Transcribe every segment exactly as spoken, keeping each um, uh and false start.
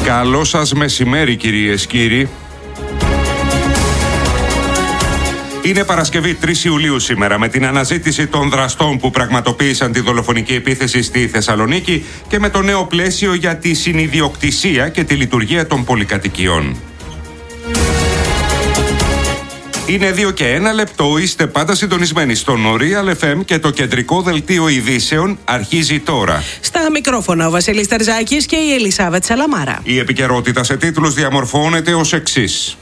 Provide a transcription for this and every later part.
Καλό σας μεσημέρι, κυρίες κύριοι. Είναι Παρασκευή τρεις Ιουλίου σήμερα, με την αναζήτηση των δραστών που πραγματοποίησαν τη δολοφονική επίθεση στη Θεσσαλονίκη και με το νέο πλαίσιο για τη συνιδιοκτησία και τη λειτουργία των πολυκατοικιών. Είναι δύο και ένα λεπτό, είστε πάντα συντονισμένοι στο Real εφ εμ και το κεντρικό δελτίο ειδήσεων αρχίζει τώρα. Στα μικρόφωνα ο Βασίλης Τερζάκης και η Ελισάβετ Σαλαμάρα. Η επικαιρότητα σε τίτλους διαμορφώνεται ως εξής.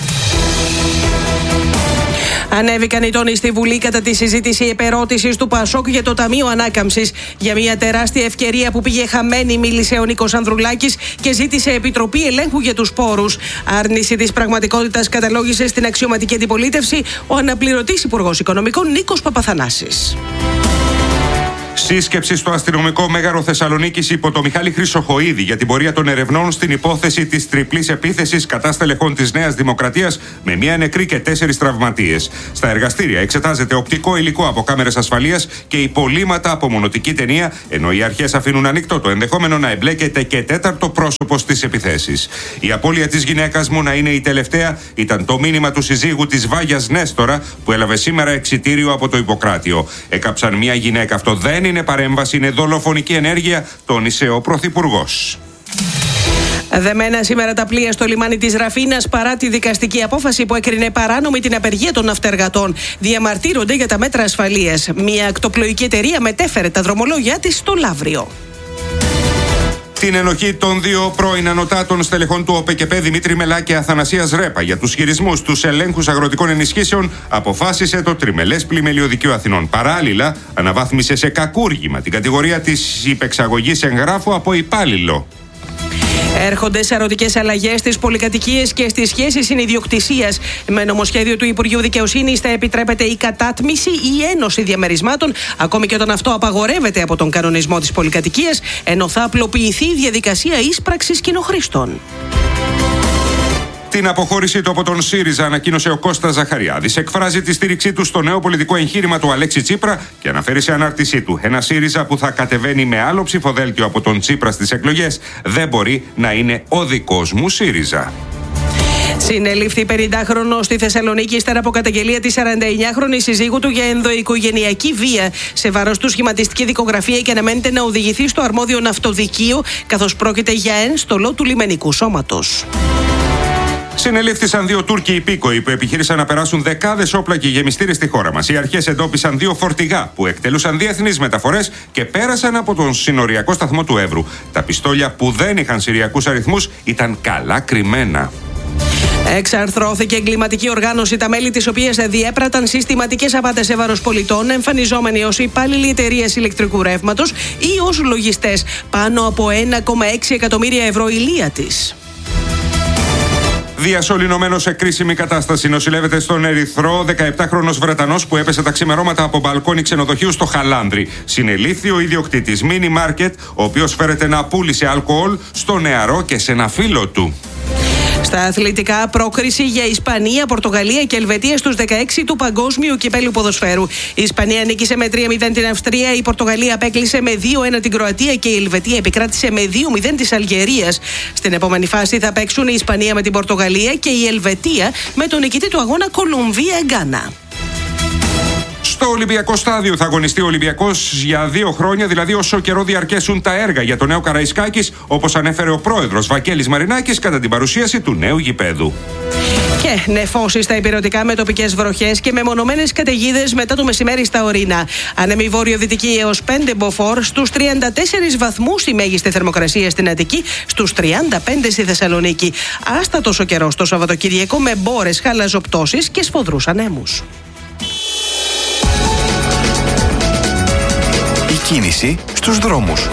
Ανέβηκαν οι τόνοι στη Βουλή κατά τη συζήτηση επερώτησης του Πασόκ για το Ταμείο Ανάκαμψης. Για μια τεράστια ευκαιρία που πήγε χαμένη, μίλησε ο Νίκος Ανδρουλάκης και ζήτησε επιτροπή ελέγχου για τους πόρους. Άρνηση της πραγματικότητας καταλόγησε στην αξιωματική αντιπολίτευση ο αναπληρωτής Υπουργός Οικονομικών Νίκος Παπαθανάσης. Σύσκεψη στο αστυνομικό μέγαρο Θεσσαλονίκης υπό το Μιχάλη Χρυσοχοΐδη για την πορεία των ερευνών στην υπόθεση της τριπλής επίθεσης κατά στελεχών της Νέας Δημοκρατίας με μία νεκρή και τέσσερις τραυματίες. Στα εργαστήρια εξετάζεται οπτικό υλικό από κάμερες ασφαλείας και υπολείμματα από μονοτική ταινία, ενώ οι αρχές αφήνουν ανοιχτό το ενδεχόμενο να εμπλέκεται και τέταρτο πρόσωπο στις επιθέσεις. Η απώλεια της γυναίκας μου να είναι η τελευταία ήταν το μήνυμα του συζύγου της Βάγιας Νέστορα που έλαβε σήμερα εξιτήριο από το Ιπποκράτιο. Έκαψαν μία γυναίκα, αυτό δεν είναι παρέμβαση, είναι δολοφονική ενέργεια, τόνισε ο Πρωθυπουργός. Δεμένα σήμερα τα πλοία στο λιμάνι της Ραφίνας παρά τη δικαστική απόφαση που έκρινε παράνομη την απεργία των ναυτεργατών. Διαμαρτύρονται για τα μέτρα ασφαλείας. Μια ακτοπλοϊκή εταιρεία μετέφερε τα δρομολόγια της στο Λαύριο. Την ενοχή των δύο πρώην ανωτάτων στελεχών του ΟΠΕΚΕΠΕ Δημήτρη Μελά και Αθανασίας Ρέπα για τους χειρισμούς τους ελέγχους αγροτικών ενισχύσεων αποφάσισε το Τριμελές Πλημελιωδικείο Αθηνών. Παράλληλα, αναβάθμισε σε κακούργημα την κατηγορία της υπεξαγωγής εγγράφου από υπάλληλο. Έρχονται σαρωτικές αλλαγές στις πολυκατοικίες και στις σχέσεις συνιδιοκτησίας. Με νομοσχέδιο του Υπουργείου Δικαιοσύνης θα επιτρέπεται η κατάτμιση ή η ένωση διαμερισμάτων, ακόμη και όταν αυτό απαγορεύεται από τον κανονισμό της πολυκατοικίας, ενώ θα απλοποιηθεί η διαδικασία ίσπραξης κοινοχρήστων. Την αποχώρησή του από τον ΣΥΡΙΖΑ ανακοίνωσε ο Κώστας Ζαχαριάδης. Εκφράζει τη στήριξή του στο νέο πολιτικό εγχείρημα του Αλέξη Τσίπρα και αναφέρει σε ανάρτησή του: ένα ΣΥΡΙΖΑ που θα κατεβαίνει με άλλο ψηφοδέλτιο από τον Τσίπρα στις εκλογές δεν μπορεί να είναι ο δικός μου ΣΥΡΙΖΑ. Συνελήφθη πενηντάχρονος στη Θεσσαλονίκη ύστερα από καταγγελία της σαρανταεννιάχρονης συζύγου του για ενδοοικογενειακή βία. Σε βάρος του σχηματιστική δικογραφία και αναμένεται να οδηγηθεί στο αρμόδιο ναυτοδικείο, καθώς πρόκειται για ένστολο του λιμενικού σώματος. Συνελήφθησαν δύο Τούρκοι υπήκοοι που επιχείρησαν να περάσουν δεκάδες όπλα και γεμιστήρες στη χώρα μας. Οι αρχές εντόπισαν δύο φορτηγά που εκτελούσαν διεθνείς μεταφορές και πέρασαν από τον συνοριακό σταθμό του Εύρου. Τα πιστόλια που δεν είχαν συριακούς αριθμούς ήταν καλά κρυμμένα. Εξαρθρώθηκε εγκληματική οργάνωση, τα μέλη της οποίας διέπραταν συστηματικές απάτες σε βάρος πολιτών, εμφανιζόμενοι ως υπάλληλοι εταιρείας ηλεκτρικού ρεύματος ή ως λογιστές. Πάνω από ένα κόμμα έξι εκατομμύρια ευρώ ηλία της. Διασωληνωμένο σε κρίσιμη κατάσταση νοσηλεύεται στον Ερυθρό δεκαεπτάχρονος Βρετανός που έπεσε τα ξημερώματα από μπαλκόνι ξενοδοχείου στο Χαλάνδρι. Συνελήφθη ο ιδιοκτήτης μίνι μάρκετ, ο οποίος φέρεται να πούλησε αλκοόλ στο νεαρό και σε ένα φίλο του. Στα αθλητικά, πρόκριση για Ισπανία, Πορτογαλία και Ελβετία στους δεκαέξι του Παγκόσμιου Κυπέλλου Ποδοσφαίρου. Η Ισπανία νίκησε με τρία μηδέν την Αυστρία, η Πορτογαλία απέκλεισε με δύο ένα την Κροατία και η Ελβετία επικράτησε με δύο μηδέν της Αλγερίας. Στην επόμενη φάση θα παίξουν η Ισπανία με την Πορτογαλία και η Ελβετία με τον νικητή του αγώνα Κολομβία-Γκάνα. Στο Ολυμπιακό Στάδιο θα αγωνιστεί ο Ολυμπιακός για δύο χρόνια, δηλαδή όσο καιρό διαρκέσουν τα έργα για το νέο Καραϊσκάκης, όπως ανέφερε ο πρόεδρος Βαγγέλης Μαρινάκης κατά την παρουσίαση του νέου γηπέδου. Και νεφώσεις στα ηπειρωτικά με τοπικές βροχές και μεμονωμένες καταιγίδες μετά το μεσημέρι στα ορεινά. Ανέμει βόρειο-δυτική έως πέντε μποφόρ, στους τριάντα τέσσερις βαθμούς η μέγιστη θερμοκρασία στην Αττική, στους τριάντα πέντε στη Θεσσαλονίκη. Άστατος ο καιρός το Σαββατοκυριακό με μπόρες, χαλαζοπτώσεις και σφοδρούς ανέμους. Κίνηση στους δρόμους.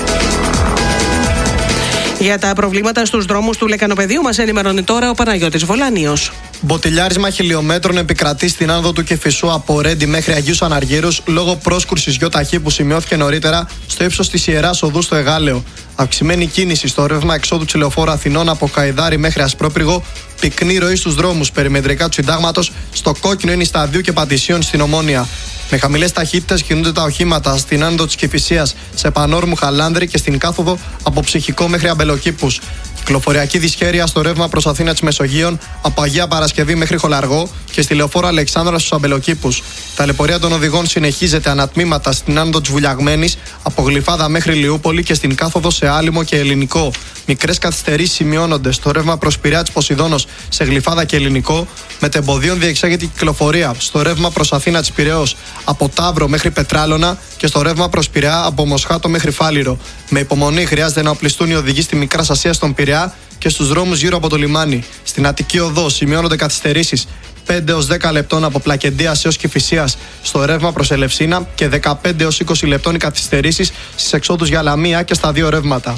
Για τα προβλήματα στους δρόμους του Λεκανοπεδίου μας ενημερώνει τώρα ο Παναγιώτης Βολάνιος. Μποτιλιάρισμα χιλιόμετρων επικρατεί στην άνοδο του Κηφισού από Ρέντι μέχρι Αγίους Αναργύρους λόγω πρόσκουρσης γιοταχή που σημειώθηκε νωρίτερα στο ύψος της Ιεράς Οδού στο Εγάλεο. Αυξημένη κίνηση στο ρεύμα εξόδου του Λεωφόρου Αθηνών από Καϊδάρη μέχρι Ασπρόπυργο. Πυκνή ροή στους δρόμους περιμετρικά του Συντάγματος. Στο κόκκινο είναι η Σταδίου και Πατησίων στην Ομόνια. Με χαμηλές ταχύτητες κινούνται τα οχήματα στην άνοδο της Κηφισίας σε Πανόρμου Χαλάνδρη και στην κάθοδο από Ψυχικό μέχρι Αμπελοκήπους. Κυκλοφοριακή δυσχέρεια στο ρεύμα προς Αθήνα της Μεσογείων από Αγία Παρασκευή μέχρι Χολαργό και στη λεωφόρο Αλεξάνδρα στους Αμπελοκήπους. Ταλαιπωρία των οδηγών συνεχίζεται ανατμήματα στην άνοδο της Βουλιαγμένης από Γλυφάδα μέχρι Λιούπολη και στην κάθοδο σε Άλυμο και Ελληνικό. Μικρές καθυστερήσεις σημειώνονται στο ρεύμα προς Πειραιά της Ποσειδώνος σε Γλυφάδα και Ελληνικό. Μετεμποδίων διεξάγεται η κυκλοφορία στο ρεύμα προς Αθήνα της Πειραιώς από Ταύρο μέχρι Πετράλωνα και στο ρεύμα προς Πειραιά από Μοσχάτο μέχρι Φάληρο. Με υπομονή χρειάζεται να οπλιστούν οι οδηγοί στη Μικρά Ασία στον Πειραιά και στους δρόμους γύρω από το λιμάνι. Στην Αττική Οδό σημειώνονται καθυστερήσεις πέντε έως δέκα λεπτών από Πλακεντίας έως Κηφισίας στο ρεύμα προς Ελευσίνα και δεκαπέντε έως είκοσι λεπτών οι καθυστερήσεις στις εξόδους για Λαμία και στα δύο ρεύματα.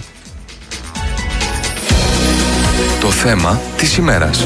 Το θέμα της ημέρας.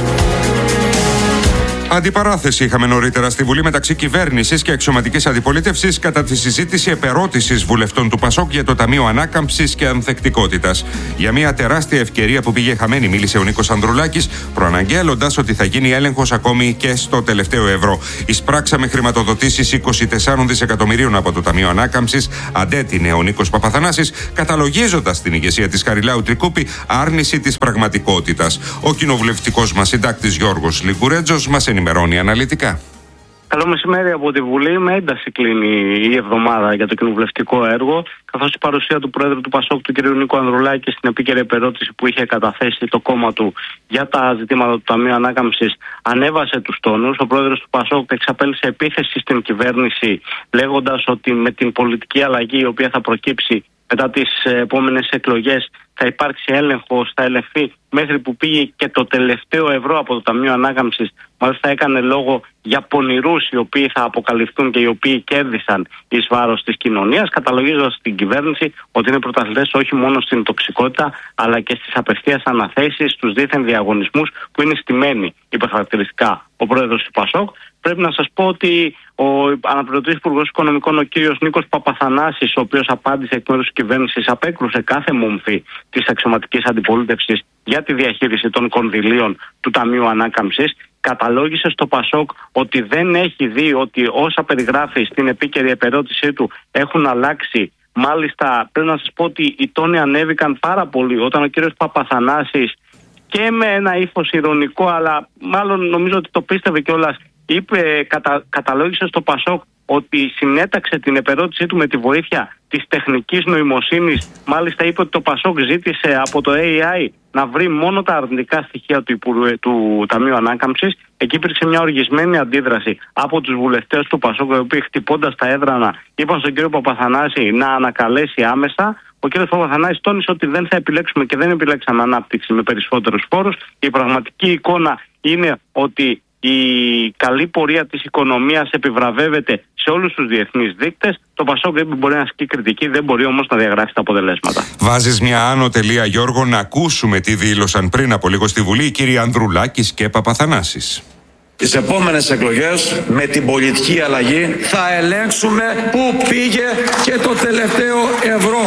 Αντιπαράθεση είχαμε νωρίτερα στη Βουλή μεταξύ κυβέρνησης και αξιωματικής αντιπολίτευσης κατά τη συζήτηση επερώτησης βουλευτών του ΠΑΣΟΚ για το Ταμείο Ανάκαμψης και Ανθεκτικότητας. Για μια τεράστια ευκαιρία που πήγε χαμένη, μίλησε ο Νίκος Ανδρουλάκης, προαναγγέλλοντας ότι θα γίνει έλεγχος ακόμη και στο τελευταίο ευρώ. Εισπράξαμε χρηματοδοτήσεις είκοσι τεσσάρων δισεκατομμυρίων από το Ταμείο Ανάκαμψης, αντέτεινε ο Νίκος Παπαθανάσης, καταλογίζοντας την ηγεσία της Χαριλάου Τρικούπη άρνηση της πραγματικότητας. Ο κοινοβουλευτικός μας συντάκτης Γιώργος Λιγκουρέτζος μας ενημερώνει αναλυτικά. Καλό μεσημέρι από τη Βουλή. Με ένταση κλείνει η εβδομάδα για το κοινοβουλευτικό έργο, καθώς η παρουσία του Πρόεδρου του ΠΑΣΟΚ, του κ. Νίκου Ανδρουλάκη, στην επίκαιρη επερώτηση που είχε καταθέσει το κόμμα του για τα ζητήματα του Ταμείου Ανάκαμψης, ανέβασε τους τόνους. Ο Πρόεδρος του ΠΑΣΟΚ εξαπέλυσε επίθεση στην κυβέρνηση, λέγοντας ότι με την πολιτική αλλαγή η οποία θα προκύψει μετά τις επόμενες εκλογές θα υπάρξει έλεγχος, θα ελεγχθεί μέχρι που πήγε και το τελευταίο ευρώ από το Ταμείο Ανάκαμψης. Μάλιστα έκανε λόγο για πονηρούς οι οποίοι θα αποκαλυφθούν και οι οποίοι κέρδισαν εις βάρος της κοινωνίας, καταλογίζοντας την κυβέρνηση ότι είναι πρωταθλητές όχι μόνο στην τοξικότητα αλλά και στις απευθείας αναθέσεις, στους δίθεν διαγωνισμούς που είναι στημένοι υπερχαρακτηριστικά ο πρόεδρος του ΠΑΣΟΚ. Πρέπει να σας πω ότι ο αναπληρωτής Υπουργός Οικονομικών, ο κύριος Νίκος Παπαθανάσης, ο οποίος απάντησε εκ μέρους της κυβέρνησης, απέκρουσε κάθε μομφή της αξιωματικής αντιπολίτευσης για τη διαχείριση των κονδυλίων του Ταμείου Ανάκαμψης. Καταλόγησε στο ΠΑΣΟΚ ότι δεν έχει δει ότι όσα περιγράφει στην επίκαιρη επερώτησή του έχουν αλλάξει. Μάλιστα, πρέπει να σας πω ότι οι τόνοι ανέβηκαν πάρα πολύ όταν ο κύριος Παπαθανάσης, και με ένα ύφος ειρωνικό, αλλά μάλλον νομίζω ότι το πίστευε κιόλας, είπε, κατα, καταλόγησε στο ΠΑΣΟΚ ότι συνέταξε την επερώτησή του με τη βοήθεια της τεχνικής νοημοσύνης. Μάλιστα είπε ότι το ΠΑΣΟΚ ζήτησε από το έι άι να βρει μόνο τα αρνητικά στοιχεία του, Υπουργου, του Ταμείου Ανάκαμψης. Εκεί υπήρξε μια οργισμένη αντίδραση από τους βουλευτές του ΠΑΣΟΚ, οι οποίοι χτυπώντας τα έδρανα είπαν στον κύριο Παπαθανάση να ανακαλέσει άμεσα. Ο κ. Παπαθανάσης τόνισε ότι δεν θα επιλέξουμε και δεν επιλέξαμε ανάπτυξη με περισσότερους φόρους. Η πραγματική εικόνα είναι ότι η καλή πορεία της οικονομίας επιβραβεύεται σε όλους τους διεθνείς δείκτες. Το ΠΑΣΟΚ δεν μπορεί να ασκεί κριτική, δεν μπορεί όμως να διαγράψει τα αποτελέσματα. Βάζεις μια άνω τελεία, Γιώργο, να ακούσουμε τι δήλωσαν πριν από λίγο στη Βουλή οι κύριοι Ανδρουλάκης και Παπαθανάσης. Τις επόμενες εκλογές, με την πολιτική αλλαγή, θα ελέγξουμε πού πήγε και το τελευταίο ευρώ.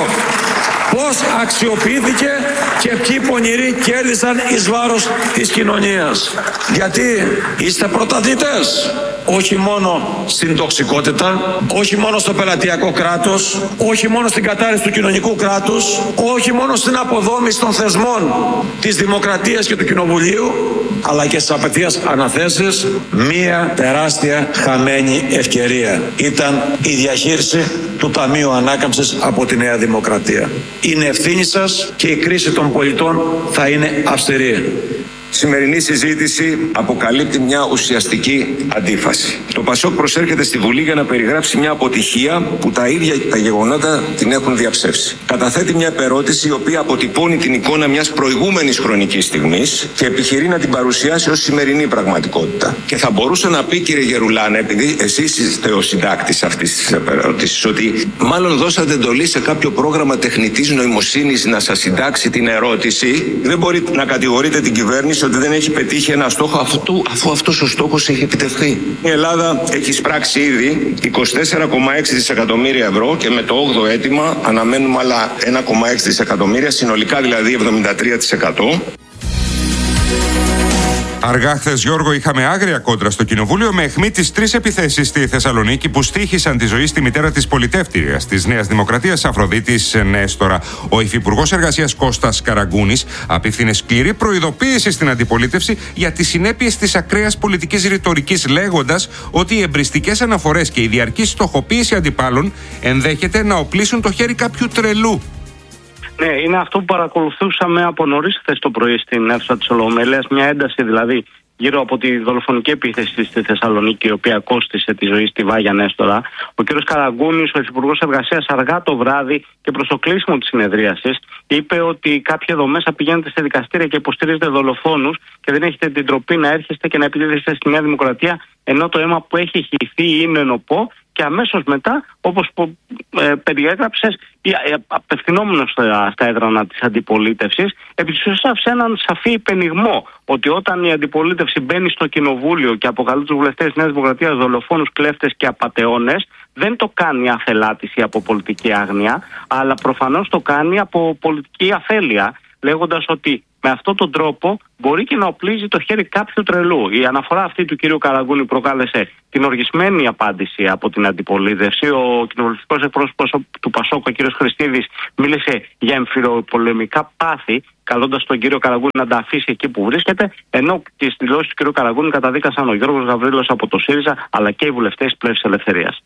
Πώς αξιοποιήθηκε και ποιοι πονηροί κέρδισαν εις βάρος της κοινωνίας. Γιατί είστε πρωταθλητές. Όχι μόνο στην τοξικότητα, όχι μόνο στο πελατειακό κράτος, όχι μόνο στην κατάρρευση του κοινωνικού κράτους, όχι μόνο στην αποδόμηση των θεσμών της δημοκρατίας και του κοινοβουλίου, αλλά και στις απευθείας αναθέσεις. Μία τεράστια χαμένη ευκαιρία ήταν η διαχείριση του Ταμείου Ανάκαμψης από τη Νέα Δημοκρατία. Είναι ευθύνη σας και η κρίση των πολιτών θα είναι αυστηρή. Η σημερινή συζήτηση αποκαλύπτει μια ουσιαστική αντίφαση. Το ΠΑΣΟΚ προσέρχεται στη Βουλή για να περιγράψει μια αποτυχία που τα ίδια τα γεγονότα την έχουν διαψεύσει. Καταθέτει μια επερώτηση η οποία αποτυπώνει την εικόνα μιας προηγούμενης χρονικής στιγμής και επιχειρεί να την παρουσιάσει ως σημερινή πραγματικότητα. Και θα μπορούσε να πει, κύριε Γερουλάνα, επειδή εσείς είστε ο συντάκτης αυτής της επερώτησης, ότι μάλλον δώσατε εντολή σε κάποιο πρόγραμμα τεχνητής νοημοσύνης να σας συντάξει την ερώτηση. Δεν μπορείτε να κατηγορείτε την κυβέρνηση ότι δεν έχει πετύχει ένα στόχο αυτού, αφού αυτός ο στόχος έχει επιτευχθεί. Η Ελλάδα έχει εισπράξει ήδη είκοσι τέσσερα κόμμα έξι δισεκατομμύρια ευρώ και με το όγδοο αίτημα αναμένουμε άλλα ένα κόμμα έξι δισεκατομμύρια, συνολικά δηλαδή εβδομήντα τρία τοις εκατό. Αργά χθες, Γιώργο, είχαμε άγρια κόντρα στο Κοινοβούλιο με αιχμή τις τρεις επιθέσεις στη Θεσσαλονίκη που στοίχησαν τη ζωή στη μητέρα της πολιτεύτριας της Νέας Δημοκρατίας, Αφροδίτης Νέστορα. Ο Υφυπουργός Εργασίας Κώστας Καραγκούνης απίφθινε σκληρή προειδοποίηση στην αντιπολίτευση για τις συνέπειες της ακραίας πολιτικής ρητορικής, λέγοντας ότι οι εμπριστικές αναφορές και η διαρκή στοχοποίηση αντιπάλων ενδέχεται να οπλίσουν το χέρι κάποιου τρελού. Ναι, είναι αυτό που παρακολουθούσαμε από νωρίς χθες το πρωί στην αίθουσα της Ολομέλειας. Μια ένταση δηλαδή γύρω από τη δολοφονική επίθεση στη Θεσσαλονίκη, η οποία κόστισε τη ζωή στη Βάγια Νέστορα. Ο κ. Καραγκούνης, ο Υφυπουργός Εργασίας, αργά το βράδυ και προς το κλείσιμο της συνεδρίασης, είπε ότι κάποιοι εδώ μέσα πηγαίνετε σε δικαστήρια και υποστηρίζετε δολοφόνους και δεν έχετε την τροπή να έρχεστε και να επιδίδεστε στη Νέα Δημοκρατία, ενώ το αίμα που έχει χυθεί είναι νοπό. Και αμέσως μετά, όπως ε, περιέγραψες, ε, απευθυνόμενος στα, στα έδρανα της αντιπολίτευσης, επί της ουσίας άφησε έναν σαφή υπενιγμό ότι όταν η αντιπολίτευση μπαίνει στο κοινοβούλιο και αποκαλεί τους βουλευτές της Νέας Δημοκρατίας δολοφόνους, κλέφτες και απατεώνες, δεν το κάνει αφελάτης ή από πολιτική άγνοια, αλλά προφανώς το κάνει από πολιτική αφέλεια, λέγοντας ότι με αυτόν τον τρόπο μπορεί και να οπλίζει το χέρι κάποιου τρελού. Η αναφορά αυτή του κ. Καραγκούνη προκάλεσε την οργισμένη απάντηση από την αντιπολίτευση. Ο κοινοβουλευτικός εκπρόσωπος του Πασόκ, ο κ. Χριστίδης, μίλησε για εμφυλοπολεμικά πάθη, καλώντας τον κ. Καραγκούνη να τα αφήσει εκεί που βρίσκεται, ενώ τις δηλώσεις του κ. Καραγκούνη καταδίκασαν ο Γιώργος Γαβρίλος από το ΣΥΡΙΖΑ, αλλά και οι βουλευτές της Πλεύσης Ελευθερίας.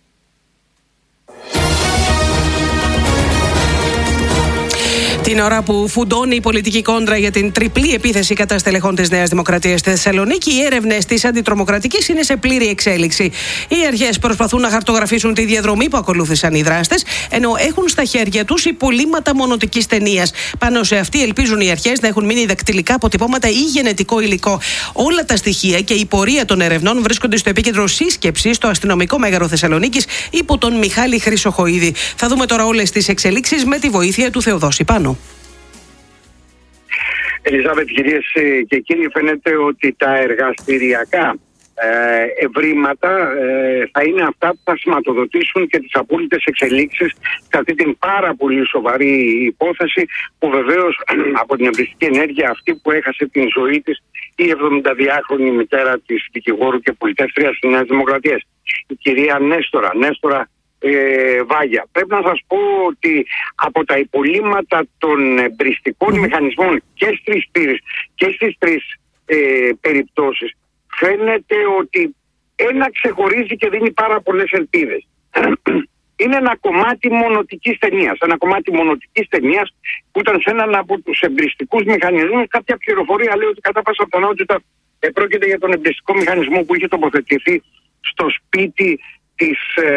Την ώρα που φουντώνει η πολιτική κόντρα για την τριπλή επίθεση κατά στελεχών της Νέας Δημοκρατίας στη Θεσσαλονίκη, οι έρευνες της αντιτρομοκρατικής είναι σε πλήρη εξέλιξη. Οι αρχές προσπαθούν να χαρτογραφήσουν τη διαδρομή που ακολούθησαν οι δράστες, ενώ έχουν στα χέρια τους υπολείμματα μονοτικής ταινίας. Πάνω σε αυτή ελπίζουν οι αρχές να έχουν μείνει δακτυλικά αποτυπώματα ή γενετικό υλικό. Όλα τα στοιχεία και η πορεία των ερευνών βρίσκονται στο επίκεντρο σύσκεψης στο αστυνομικό μέγαρο Θεσσαλονίκης υπό τον Μιχάλη Χρυσοχοΐδη. Θα δούμε τώρα όλες τις εξελίξεις με τη βοήθεια του Θεοδόση Πάνου. Ελισάβετ, κυρίες και κύριοι, φαίνεται ότι τα εργαστηριακά ε, ευρήματα ε, θα είναι αυτά που θα σηματοδοτήσουν και τις απόλυτες εξελίξεις σε αυτή την πάρα πολύ σοβαρή υπόθεση, που βεβαίως από την εμπριστική ενέργεια αυτή που έχασε την ζωή της η εβδομηνταδυάχρονη μητέρα της δικηγόρου και πολιτεύτριας της Νέας Δημοκρατίας, η κυρία Νέστορα, Νέστορα Ε, Βάγια. Πρέπει να σας πω ότι από τα υπολείμματα των εμπριστικών mm. μηχανισμών και στις τρεις, και στις τρεις ε, περιπτώσεις φαίνεται ότι ένα ξεχωρίζει και δίνει πάρα πολλές ελπίδες. Είναι ένα κομμάτι μονοτικής ταινίας. Ένα κομμάτι μονοτικής ταινίας που ήταν σε έναν από τους εμπριστικούς μηχανισμούς. Κάποια πληροφορία λέει ότι κατά πάσα πιθανότητα ε, πρόκειται για τον εμπριστικό μηχανισμό που είχε τοποθετηθεί στο σπίτι Της,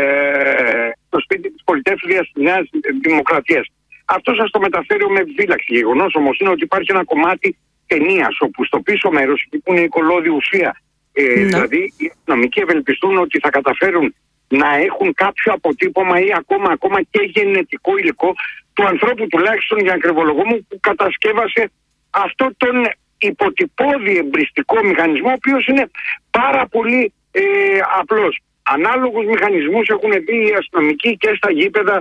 ε, το σπίτι της πολιτεύτριας της Νέας Δημοκρατίας. Αυτό σας το μεταφέρω με επιφύλαξη. Γεγονός όμως είναι ότι υπάρχει ένα κομμάτι ταινίας όπου στο πίσω μέρος, εκεί που είναι η κολλώδη ουσία, ε, ναι. δηλαδή οι αστυνομικοί ευελπιστούν ότι θα καταφέρουν να έχουν κάποιο αποτύπωμα ή ακόμα, ακόμα και γενετικό υλικό του ανθρώπου, τουλάχιστον για ακριβολογό μου, που κατασκεύασε αυτό τον υποτυπώδη εμπριστικό μηχανισμό, ο οποίος είναι πάρα πολύ ε, απλός. Ανάλογους μηχανισμούς έχουν δει οι αστυνομικοί και στα γήπεδα,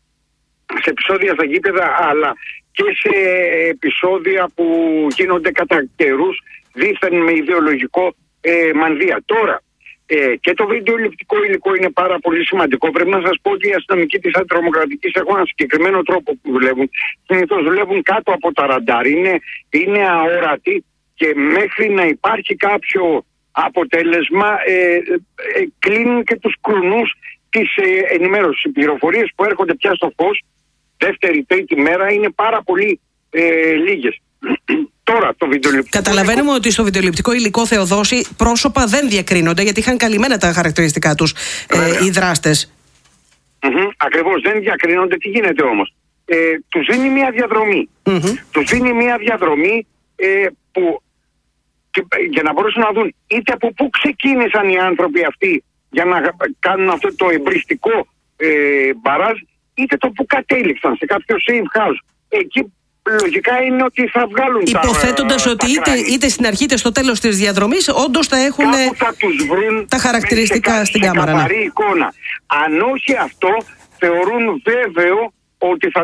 σε επεισόδια στα γήπεδα, αλλά και σε επεισόδια που γίνονται κατά καιρούς δήθεν με ιδεολογικό ε, μανδύα. Τώρα, ε, και το βιντεοληπτικό υλικό είναι πάρα πολύ σημαντικό. Πρέπει να σας πω ότι οι αστυνομικοί της αντιτρομοκρατικής έχουν ένα συγκεκριμένο τρόπο που δουλεύουν. Συνήθως δουλεύουν κάτω από τα ραντάρ. Είναι, είναι αόρατοι και μέχρι να υπάρχει κάποιο αποτέλεσμα ε, ε, κλείνουν και τους κρουνούς της ε, ενημέρωσης. Οι πληροφορίες που έρχονται πια στο φως δεύτερη, τρίτη μέρα είναι πάρα πολύ ε, λίγες. Τώρα το βιντεοληπτικό... Καταλαβαίνουμε ότι στο βιντεοληπτικό υλικό, Θεοδόση, πρόσωπα δεν διακρίνονται, γιατί είχαν καλυμμένα τα χαρακτηριστικά τους ε, οι δράστες. Mm-hmm, ακριβώς, δεν διακρίνονται. Τι γίνεται όμως? Ε, τους δίνει μια διαδρομή. Mm-hmm. Τους δίνει μια διαδρομή ε, που για να μπορέσουν να δουν είτε από πού ξεκίνησαν οι άνθρωποι αυτοί για να κάνουν αυτό το εμπριστικό ε, μπαράζ, είτε το που κατέληξαν σε κάποιο safe house. Εκεί λογικά είναι ότι θα βγάλουν. Υποθέτοντας τα, ότι τα είτε, είτε στην αρχή είτε στο τέλος της διαδρομής όντως θα έχουν θα τους βρουν τα χαρακτηριστικά σε, στην σε κάμερα. Καθαρή εικόνα. Αν όχι αυτό, θεωρούν βέβαιο ότι θα